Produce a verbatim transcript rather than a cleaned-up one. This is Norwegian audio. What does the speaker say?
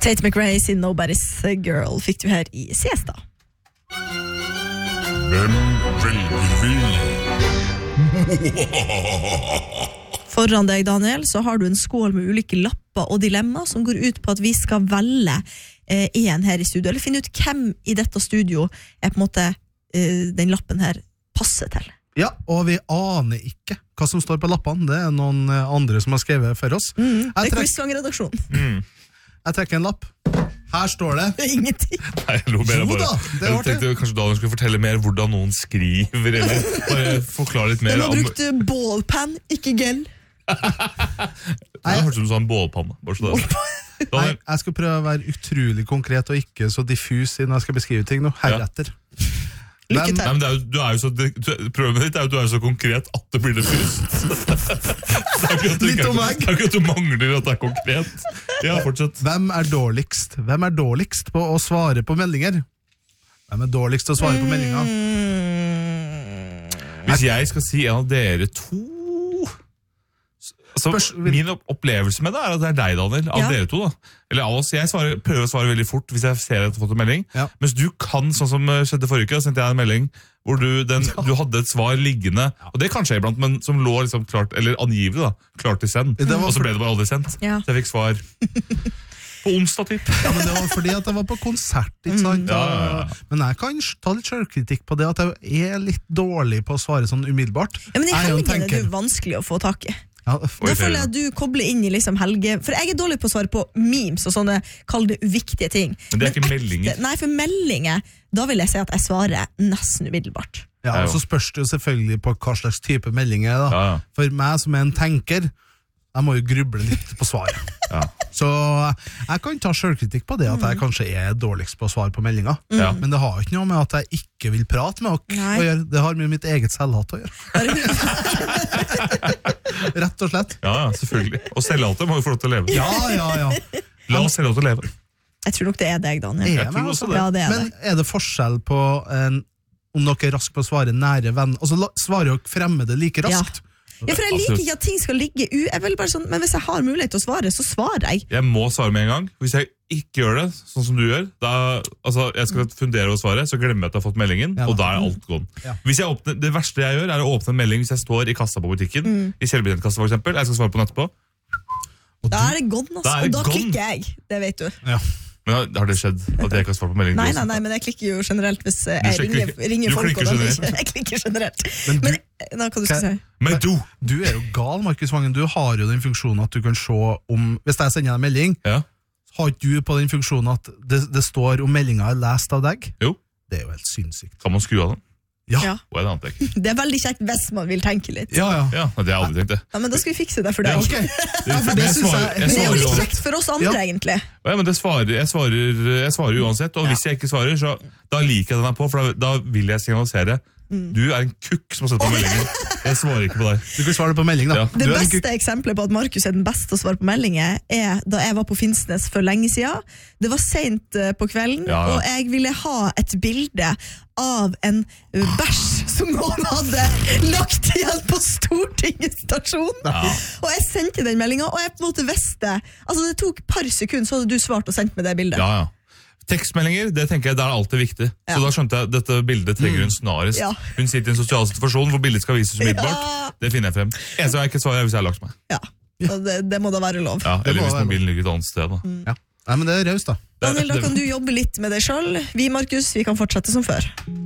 Tate McRae sin Nobody's Girl fikk du her i Siesta. Hvem velger vi? Foran deg, Daniel, så har du en skål med ulike lapper og dilemma som går ut på at vi skal velge eh, en her i studio, eller finne ut hvem i dette studio er på en måte eh, den lappen her passer til. Ja, og vi aner ikke hva som står på lappene. Det er noen andre som har skrevet for oss. Mm, det er trek- Quizsang-redaksjonen. Mm. Jeg trekker en lapp. Her står det. Ingenting. Nei, jeg lo mer Jo bare. da, det Jeg var tenkte kanskje Daniel skulle fortelle mer hvordan noen skriver, eller bare forklare litt mer Den har om... brukt ballpen, ikke gel. Jeg hørte som du sa en bålpanne. Bare så det. Nei, Daniel, jeg skal prøve å være utrolig konkret og ikke så diffus når jeg skal beskrive ting nå. Heretter. Lykke Hvem- til. nei, men det er jo, du er jo så, du, problemet ditt er jo at du er så konkret at det blir diffust. Det er ikke at du, Litt om meg. det er ikke at du mangler at det er konkret. Ja, fortsett. Hvem er dårligst? Hvem er dårligst på å svare på meldinger? Hvem er dårligst til å svare på meldinger? Mm. Hvis jeg skal si en av dere to så Spørs- min opp- opplevelse med det er at det er deg, Daniel. Av Ja. dere to da. Eller av oss. Jeg svarer, prøver å svare veldig fort hvis jeg ser at jeg har fått en melding. Ja. Mens du kan, sånn som skjedde forrige uke, da sendte jeg en melding hvor du, den, du hadde et svar liggende, og det kan skje iblant, men som lå liksom klart, eller angivelig da, klart til send. Det var Og så for- ble det bare aldri sendt. Ja. Så jeg fikk svar på onsdag, typ. Ja, men det var fordi at jeg var på konsert, ikke sant? Ja, ja, ja. Men jeg kan ta litt selvkritikk på det at jeg er litt dårlig på å svare sånn umiddelbart. Ja, men i Jeg er jo en helgen er tenker. det vanskelig å få tak i. Ja, Da Oi, føler jeg at du kobler inn i liksom helge... For jeg er dårlig på å svare på memes og sånne, kall det uviktige ting. Men det er ikke ekte- meldinger. Nei, for meldinger, da vil jeg si at jeg svarer nesten umiddelbart. ja, Ja, og jo. så spørs det jo selvfølgelig på hva slags type meldinger da. Ja, ja. For meg som er en tenker, jeg må jo gruble litt på svaret. Ja. Så jeg kan ta selvkritikk på det at jeg kanskje er dårligst på å svare på meldinger. Ja. Men det har ikke noe med at jeg ikke vil prate med dere Nei. å gjøre. Det har med mitt eget selvhat å gjøre. Rett og slett. Ja, ja, selvfølgelig. Og selvhatet må jo få lov til å leve. Ja, ja, ja. La oss selvhatet til å leve. Jeg tror nok det er deg, Daniel. Er Jeg jeg tror med, også altså. det. Ja, det er Men det. er det forskjell på en, om dere er rask på å svare nære venn? Altså la- svarer dere fremmede like raskt? Ja, for jeg liker Absolutt. ikke at ting skal ligge u... Jeg vil bare sånn, men hvis jeg har mulighet til å svare, så svarer jeg. Jeg må svare med en gang. Hvis jeg ikke gjør det, sånn som du gjør, da, altså, jeg skal fundere over svaret, så glemmer jeg at jeg har fått meldingen, Ja, og da. da er alt gone. Ja. Hvis jeg åpner, det verste jeg gjør, er å åpne en melding hvis jeg står i kassa på butikken, i selvbetjentkassa for eksempel, jeg skal svare på den etterpå. Da er det gone, altså. Da er det Og da gone. klikker jeg. Det vet du. Ja. Men har- har det skjedd at jeg ikke har svart på meldingen? Nei, nei, nei, men jeg klikker jo generelt hvis eh, Du jeg klikker- ringer, ringer du folk. klikker Og da generelt. klikker, jeg klikker generelt. Men du- Men, eh, da, hva du skal si? Men du! Du er jo gal, Markus Vangen. Du har jo den funksjonen at du kan se om... Hvis jeg sender deg en melding, Ja, har ikke du på den funksjonen at det, det står om meldinga er lest av deg? jo. Det er jo helt sinnssykt. Kan man skru av den? Ja, Ja. Og det ante jeg ikke. Det er veldig kjekt hvis man vil tenke litt. ja. ja. Ja, det har jeg aldri tenkt det. Ja, men da skal vi fikse det for Ja, deg. Ok. Ja, for Men det jeg synes svarer- jeg... jeg Men det er jo svarer litt jo- kjekt for oss andre, Ja. egentlig. Ja, men det svarer, jeg, svarer, jeg svarer uansett, og hvis jeg ikke svarer, så da liker jeg den her på, for da, da vil jeg signalisere. Du er en kukk som har sett på meldingen. Jeg svarer ikke på deg. Du kan svare på melding, da. Ja. Det Du er en beste kuk- eksempelet på at Markus er den beste å svare på meldinger, er da jeg var på Finnsnes for lenge siden. Det var sent eh, på kvelden, Ja, ja. og jeg ville ha et bilde av en eh, bæsj som noen hadde lagt igjen på Stortinget stasjon. Ja. Og jeg sendte den meldinga, og jeg på en måte visste. Altså Det tok et par sekunder, så hadde du svart og sendt meg det bildet. Ja, ja. Tekstmeldinger, det tenker jeg, det er alltid viktig. Ja. Så da skjønte jeg, dette bildet trenger hun snarest. Ja. Hun sitter i en sosial situasjon hvor bildet skal vises umiddelbart. Ja. Det finner jeg frem. Eneste jeg ikke svarer er hvis jeg har lagt meg. Ja, og det, det må da være lov. Ja, Det eller må hvis være mobilen ligger et annet sted. Da. Ja. Nei, men det er raust, da. Daniel, da det- kan du jobbe litt med deg selv. Vi, Markus, vi kan fortsette som før.